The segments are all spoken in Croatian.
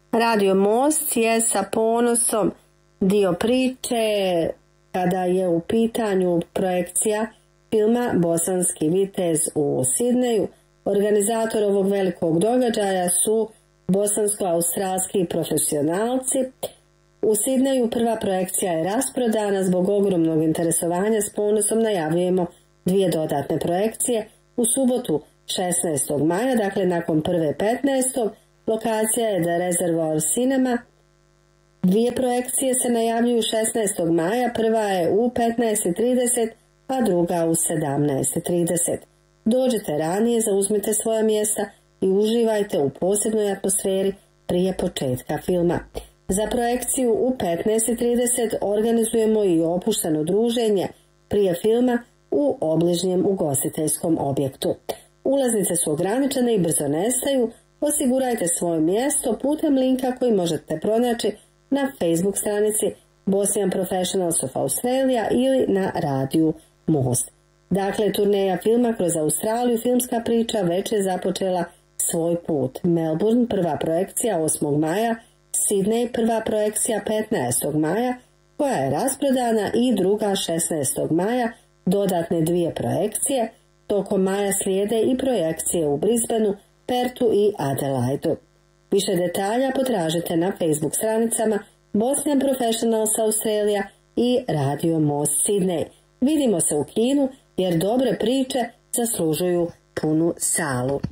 Radio Most je sa ponosom dio priče kada je u pitanju projekcija filma Bosanski vitez u Sidneju. Organizator ovog velikog događaja su bosansko-australski profesionalci. U Sidneju prva projekcija je rasprodana. Zbog ogromnog interesovanja s ponosom najavljujemo 2 dodatne projekcije. U subotu 16. maja, dakle nakon prve 15. lokacija je The Reservoir Cinema. 2 projekcije se najavljuju 16. maja, prva je u 15:30, a druga u 17:30. Dođite ranije, zauzmite svoja mjesta i uživajte u posebnoj atmosferi prije početka filma. Za projekciju u 15:30 organizujemo i opušteno druženje prije filma u obližnjem ugostiteljskom objektu. Ulaznice su ograničene i brzo nestaju. Osigurajte svoje mjesto putem linka koji možete pronaći na Facebook stranici Bosnian Professionals of Australia ili na radiju Most. Dakle, turneja filma kroz Australiju, filmska priča već je započela svoj put. Melbourne, prva projekcija 8. maja, Sydney, prva projekcija 15. maja, koja je rasprodana, i druga 16. maja, dodatne 2 projekcije. Tokom maja slijede i projekcije u Brisbaneu, Pertu i Adelaidu. Više detalja potražite na Facebook stranicama Bosnian Professionals Australia i Radio Most Sydney. Vidimo se u kinu jer dobre priče zaslužuju punu salu.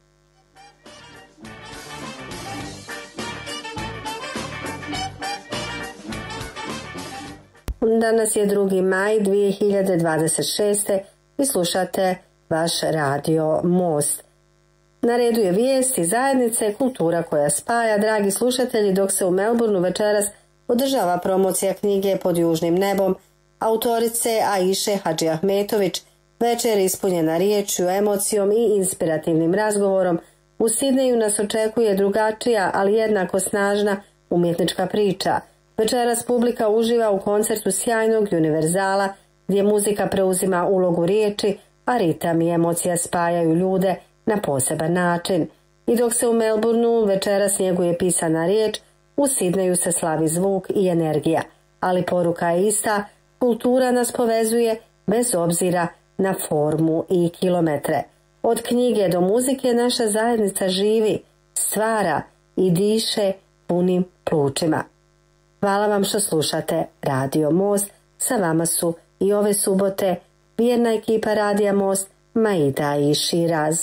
Danas je 2. maj 2026. i slušate vaš Radio Most. Na redu je vijesti zajednice, kultura koja spaja. Dragi slušatelji, dok se u Melbourneu večeras održava promocija knjige Pod južnim nebom autorice Aiše Hadžiahmetović, večer ispunjena riječju, emocijom i inspirativnim razgovorom, u Sidneju nas očekuje drugačija, ali jednako snažna umjetnička priča. Večeras publika uživa u koncertu sjajnog univerzala, gdje muzika preuzima ulogu riječi, a ritam i emocija spajaju ljude na poseban način. I dok se u Melbourneu večeras njeguje pisana riječ, u Sidneju se slavi zvuk i energija. Ali poruka je ista, kultura nas povezuje bez obzira na formu i kilometre. Od knjige do muzike naša zajednica živi, stvara i diše punim plućima. Hvala vam što slušate Radio Most. Sa vama su i ove subote vjerna ekipa Radija Most, Maida i Širaz.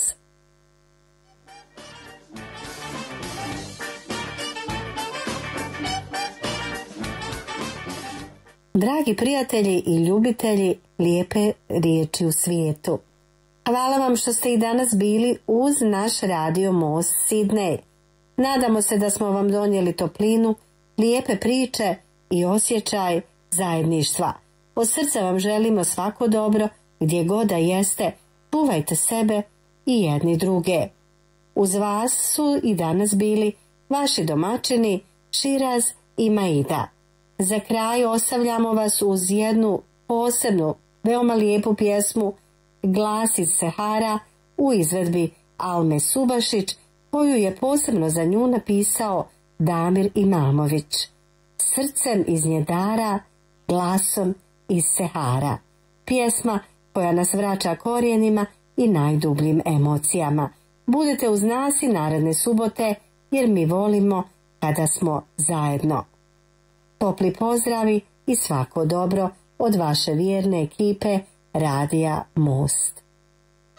Dragi prijatelji i ljubitelji lijepe riječi u svijetu, hvala vam što ste i danas bili uz naš Radio Most Sydney. Nadamo se da smo vam donijeli toplinu, lijepe priče i osjećaj zajedništva. Od srca vam želimo svako dobro, gdje god da jeste, čuvajte sebe i jedni druge. Uz vas su i danas bili vaši domaćini Širaz i Maida. Za kraj ostavljamo vas uz jednu posebnu, veoma lijepu pjesmu Glas iz Sehara u izvedbi Alme Subašić, koju je posebno za nju napisao Damir Imamović. Srcem iz Njedara, glasom iz Sehara. Pjesma koja nas vraća korijenima i najdubljim emocijama. Budete uz nas i naredne subote, jer mi volimo kada smo zajedno. Topli pozdravi i svako dobro od vaše vjerne ekipe Radija Most.